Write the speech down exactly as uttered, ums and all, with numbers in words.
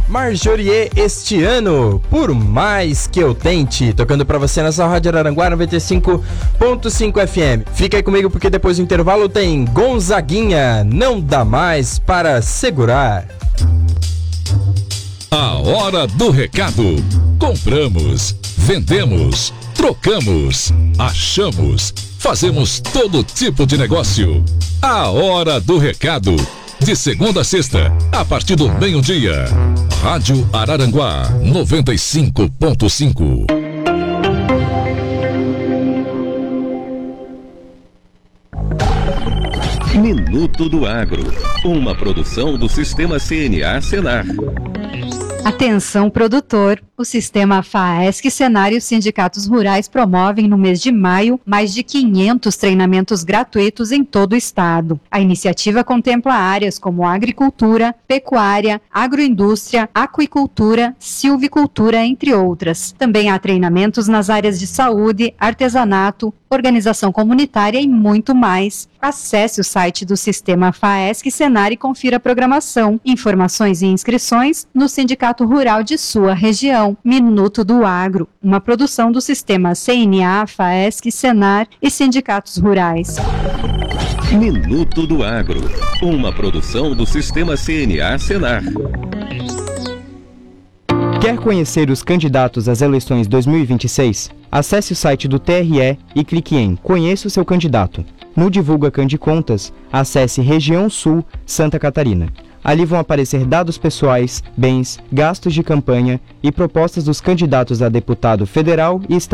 Marjorie este ano, por mais que eu tente, tocando pra você nessa Rádio Araranguá noventa e cinco ponto cinco F M. Fica aí comigo porque depois do intervalo tem Gonzaguinha, não dá mais para segurar. A hora do recado. Compramos, vendemos, trocamos, achamos, fazemos todo tipo de negócio. A hora do recado. De segunda a sexta, a partir do meio-dia. Rádio Araranguá noventa e cinco ponto cinco. Minuto do Agro, uma produção do Sistema C N A Senar. Atenção, produtor! O Sistema FAESC Senar e os sindicatos rurais promovem no mês de maio mais de quinhentos treinamentos gratuitos em todo o estado. A iniciativa contempla áreas como agricultura, pecuária, agroindústria, aquicultura, silvicultura, entre outras. Também há treinamentos nas áreas de saúde, artesanato, organização comunitária e muito mais. Acesse o site do Sistema FAESC Senar e confira a programação, informações e inscrições no Sindicato Rural de sua região. Minuto do Agro, uma produção do Sistema C N A, FAESC, Senar e sindicatos rurais. Minuto do Agro, uma produção do Sistema C N A Senar. Quer conhecer os candidatos às eleições dois mil e vinte e seis? Acesse o site do T R E e clique em Conheça o seu candidato. No Divulga Candicontas, acesse Região Sul, Santa Catarina. Ali vão aparecer dados pessoais, bens, gastos de campanha e propostas dos candidatos a deputado federal e estadual.